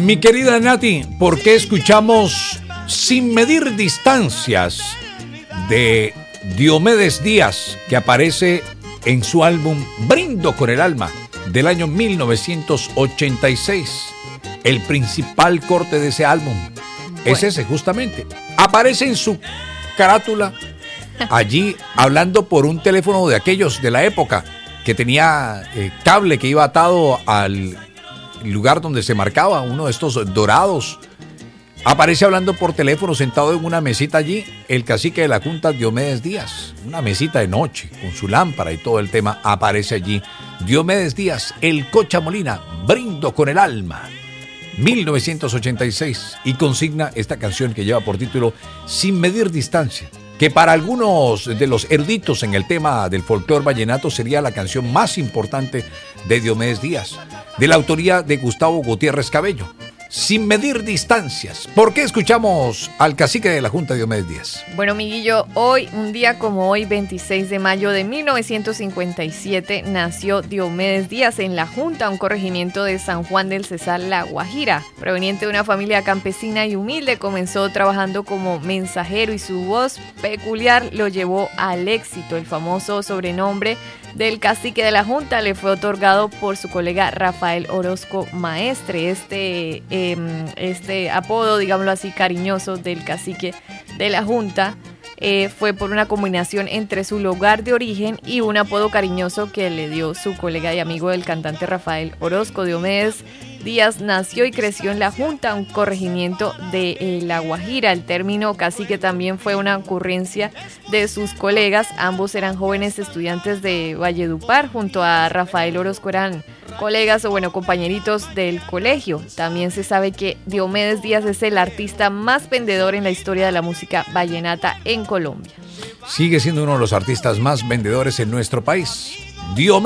Mi querida Nati, ¿por qué escuchamos Sin Medir Distancias de Diomedes Díaz, que aparece en su álbum Brindo con el Alma del año 1986? El principal corte de ese álbum es ese, justamente. Aparece en su carátula allí hablando por un teléfono de aquellos de la época que tenía cable que iba atado al lugar donde se marcaba, uno de estos dorados. Aparece hablando por teléfono sentado en una mesita allí el cacique de la Junta, Diomedes Díaz, una mesita de noche con su lámpara y todo el tema. Aparece allí Diomedes Díaz, el Cocha Molina, Brindo con el Alma, 1986, y consigna esta canción que lleva por título Sin Medir Distancia, que para algunos de los eruditos en el tema del folclore vallenato sería la canción más importante de Diomedes Díaz, de la autoría de Gustavo Gutiérrez Cabello. Sin Medir Distancias. ¿Por qué escuchamos al cacique de la Junta, Diomedes Díaz? Bueno, Miguillo, hoy, un día como hoy, 26 de mayo de 1957, nació Diomedes Díaz en La Junta, un corregimiento de San Juan del Cesar, La Guajira. Proveniente de una familia campesina y humilde, comenzó trabajando como mensajero y su voz peculiar lo llevó al éxito. El famoso sobrenombre del cacique de la Junta le fue otorgado por su colega Rafael Orozco Maestre. Este apodo, digámoslo así, cariñoso del cacique de la Junta fue por una combinación entre su lugar de origen y un apodo cariñoso que le dio su colega y amigo del cantante Rafael Orozco. Diomedes Díaz nació y creció en La Junta, un corregimiento de La Guajira. El término cacique también fue una ocurrencia de sus colegas. Ambos eran jóvenes estudiantes de Valledupar. Junto a Rafael Orozco eran colegas o compañeritos del colegio. También se sabe que Diomedes Díaz es el artista más vendedor en la historia de la música vallenata en Colombia. Sigue siendo uno de los artistas más vendedores en nuestro país.